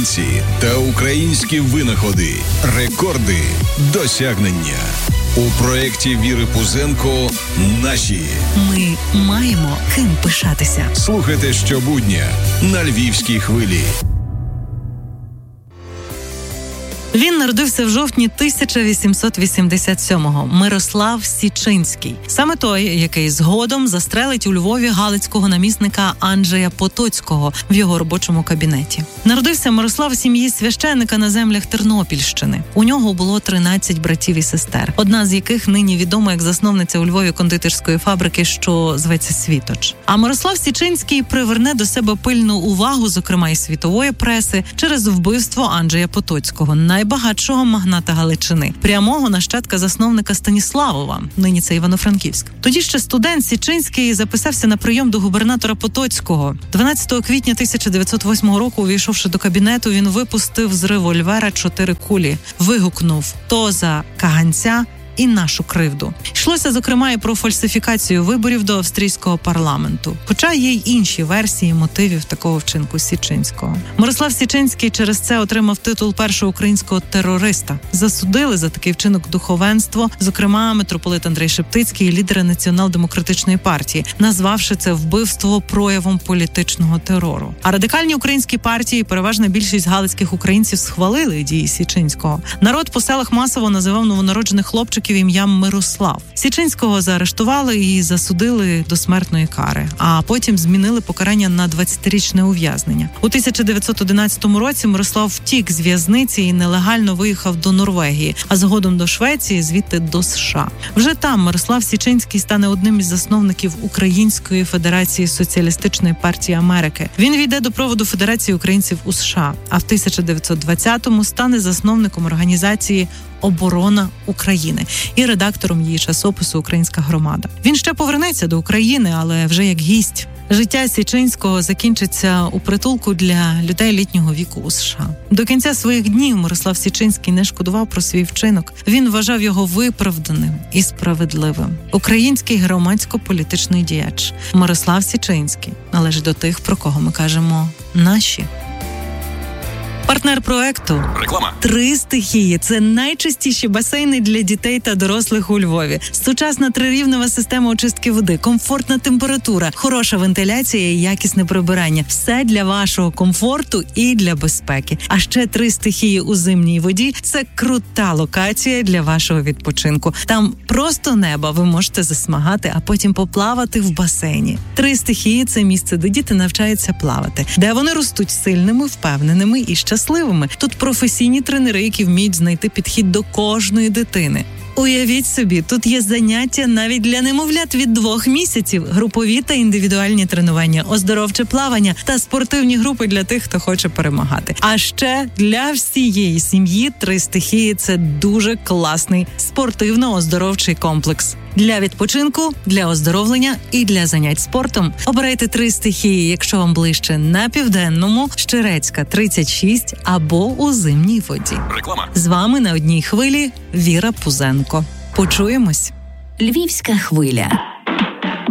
українці та українські винаходи, рекорди, досягнення. У проєкті Віри Пузенко «Наші». Ми маємо ким пишатися. Слухайте щобудня на Львівській хвилі. Він народився в жовтні 1887-го. Мирослав Січинський. Саме той, який згодом застрелить у Львові галицького намісника Анджея Потоцького в його робочому кабінеті. Народився Мирослав в сім'ї священника на землях Тернопільщини. У нього було 13 братів і сестер, одна з яких нині відома як засновниця у Львові кондитерської фабрики, що зветься «Світоч». А Мирослав Січинський приверне до себе пильну увагу, зокрема і світової преси, через вбивство Анджея Потоцького, найбагатшого магната Галичини, прямого нащадка засновника Станіславова, нині це Івано-Франківськ. Тоді ще студент Січинський записався на прийом до губернатора Потоцького. 12 квітня 1908 року, увійшовши до кабінету, він випустив з револьвера 4 кулі. Вигукнув «То за каганця і нашу кривду». Йшлося, зокрема, і про фальсифікацію виборів до австрійського парламенту. Хоча є й інші версії мотивів такого вчинку Січинського. Мирослав Січинський через це отримав титул першого українського терориста. Засудили за такий вчинок духовенство, зокрема, митрополит Андрей Шептицький і лідери Націонал-демократичної партії, назвавши це вбивство проявом політичного терору. А радикальні українські партії, переважна більшість галицьких українців, схвалили дії Січинського. Народ по селах масово називав новонароджених хлопчиків ім'ям Мирослав. Січинського заарештували і засудили до смертної кари, а потім змінили покарання на 20-річне ув'язнення. У 1911 році Мирослав втік з в'язниці і нелегально виїхав до Норвегії, а згодом до Швеції, звідти до США. Вже там Мирослав Січинський стане одним із засновників Української Федерації Соціалістичної партії Америки. Він війде до проводу Федерації українців у США, а в 1920-му стане засновником організації «Оборона України» і редактором її часопису «Українська громада». Він ще повернеться до України, але вже як гість. Життя Січинського закінчиться у притулку для людей літнього віку у США. До кінця своїх днів Мирослав Січинський не шкодував про свій вчинок. Він вважав його виправданим і справедливим. Український громадсько-політичний діяч Мирослав Січинський належить до тих, про кого ми кажемо «наші». Партнер проекту Реклама. «Три стихії» – це найчистіші басейни для дітей та дорослих у Львові. Сучасна трирівнева система очистки води, комфортна температура, хороша вентиляція і якісне прибирання. Все для вашого комфорту і для безпеки. А ще 3 стихії у зимній воді – це крута локація для вашого відпочинку. Там просто неба, ви можете засмагати, а потім поплавати в басейні. 3 стихії – це місце, де діти навчаються плавати, де вони ростуть сильними, впевненими і щасливими. Тут професійні тренери, які вміють знайти підхід до кожної дитини. Уявіть собі, тут є заняття навіть для немовлят від 2 місяців, групові та індивідуальні тренування, оздоровче плавання та спортивні групи для тих, хто хоче перемагати. А ще для всієї сім'ї 3 стихії – це дуже класний спортивно-оздоровчий комплекс. Для відпочинку, для оздоровлення і для занять спортом. Обирайте 3 стихії, якщо вам ближче на Південному, Щерецька, 36 або у зимній воді. Реклама. З вами на одній хвилі Віра Пузенко. Почуємось. Львівська хвиля.